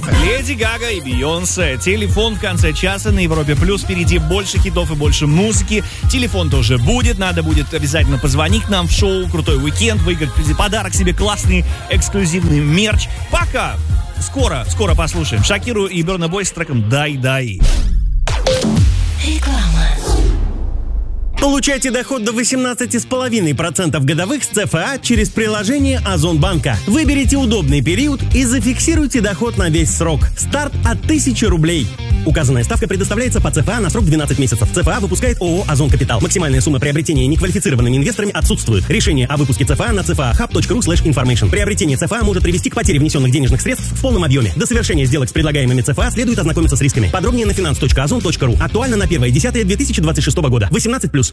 Леди Гага и Бейонсе. Телефон в конце часа на Европе Плюс. Впереди больше хитов и больше музыки. Телефон тоже будет. Надо будет обязательно позвонить к нам в шоу «Крутой уикенд», выиграть подарок себе, классный эксклюзивный мерч. Пока! Скоро послушаем Шакиру и Burna Boy с треком «Дай-дай». Реклама. Получайте доход до 18,5% годовых с ЦФА через приложение Озонбанка. Выберите удобный период и зафиксируйте доход на весь срок. Старт от 1000 рублей. Указанная ставка предоставляется по ЦФА на срок 12 месяцев. ЦФА выпускает ООО «Озон Капитал». Максимальная сумма приобретения неквалифицированными инвесторами отсутствует. Решение о выпуске ЦФА на cfahub.ru/information. Приобретение ЦФА может привести к потере внесенных денежных средств в полном объеме. До совершения сделок с предлагаемыми ЦФА следует ознакомиться с рисками. Подробнее на finance.ozon.ru. Актуально на 1.10.2026 года. 18+.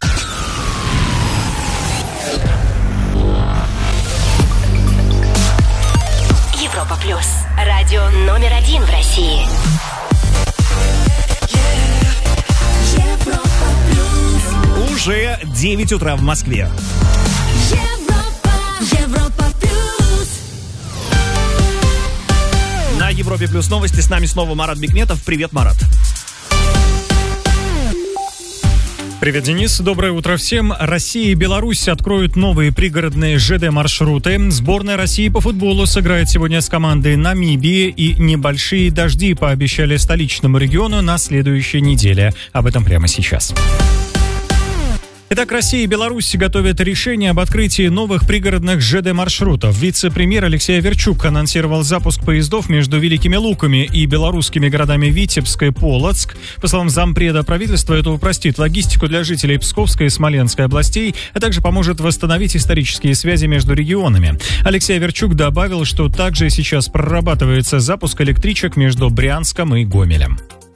Европа Плюс. Радио номер 1 в России. Уже 9 утра в Москве. Европа Плюс. На Европе Плюс новости. С нами снова Марат Бекметов. Привет, Марат. Привет, Денис. Доброе утро всем. Россия и Беларусь откроют новые пригородные ЖД-маршруты. Сборная России по футболу сыграет сегодня с командой Намибии, и небольшие дожди пообещали столичному региону на следующей неделе. Об этом прямо сейчас. Итак, Россия и Беларусь готовят решение об открытии новых пригородных ЖД-маршрутов. Вице-премьер Алексей Аверчук анонсировал запуск поездов между Великими Луками и белорусскими городами Витебск и Полоцк. По словам зампреда правительства, это упростит логистику для жителей Псковской и Смоленской областей, а также поможет восстановить исторические связи между регионами. Алексей Аверчук добавил, что также сейчас прорабатывается запуск электричек между Брянском и Гомелем.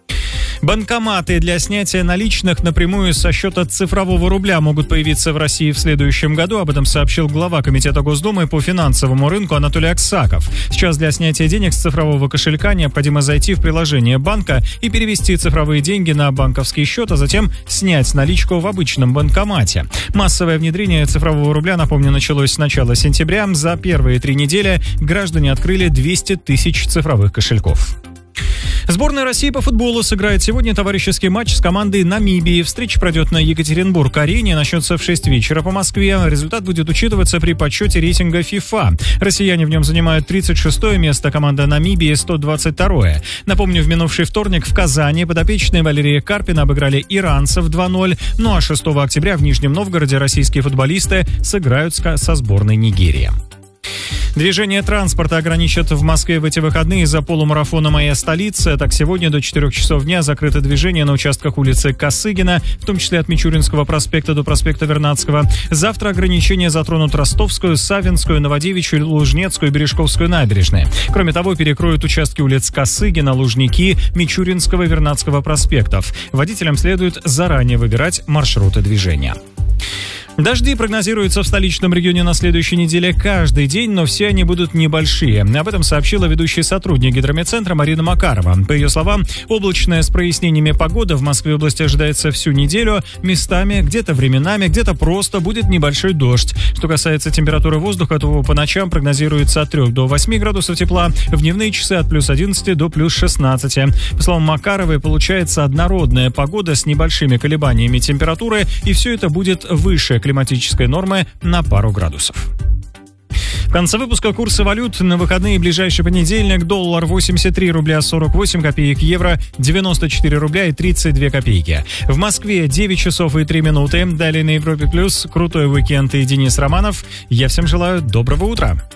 Банкоматы для снятия наличных напрямую со счета цифрового рубля могут появиться в России в следующем году. Об этом сообщил глава Комитета Госдумы по финансовому рынку Анатолий Аксаков. Сейчас для снятия денег с цифрового кошелька необходимо зайти в приложение банка и перевести цифровые деньги на банковский счет, а затем снять наличку в обычном банкомате. Массовое внедрение цифрового рубля, напомню, началось с начала сентября. За первые 3 недели граждане открыли 200 тысяч цифровых кошельков. Сборная России по футболу сыграет сегодня товарищеский матч с командой Намибии. Встреча пройдет на Екатеринбург-арене, начнется в 6 вечера по Москве. Результат будет учитываться при подсчете рейтинга FIFA. Россияне в нем занимают 36-е место, команда Намибии 122-е. Напомню, в минувший вторник в Казани подопечные Валерия Карпина обыграли иранцев 2-0. Ну а 6 октября в Нижнем Новгороде российские футболисты сыграют со сборной Нигерии. Движение транспорта ограничат в Москве в эти выходные из-за полумарафона «Моя столица». Так, сегодня до 4 часов дня закрыто движение на участках улицы Косыгина, в том числе от Мичуринского проспекта до проспекта Вернадского. Завтра ограничения затронут Ростовскую, Савинскую, Новодевичью, Лужнецкую и Бережковскую набережные. Кроме того, перекроют участки улиц Косыгина, Лужники, Мичуринского и Вернадского проспектов. Водителям следует заранее выбирать маршруты движения. Дожди прогнозируются в столичном регионе на следующей неделе каждый день, но все они будут небольшие. Об этом сообщила ведущий сотрудник гидрометцентра Марина Макарова. По ее словам, облачная с прояснениями погода в Москве области ожидается всю неделю. Местами, где-то временами, где-то просто будет небольшой дождь. Что касается температуры воздуха, то по ночам прогнозируется от 3 до 8 градусов тепла, в дневные часы от плюс 11 до плюс 16. По словам Макаровой, получается однородная погода с небольшими колебаниями температуры, и все это будет выше климатической нормы на пару градусов. В конце выпуска курсы валют на выходные. Ближайший понедельник: доллар 83 рубля 48 копеек, евро 94 рубля и 32 копейки. В Москве 9 часов и 3 минуты. Далее на Европе Плюс крутой уикенд и Денис Романов. Я всем желаю доброго утра.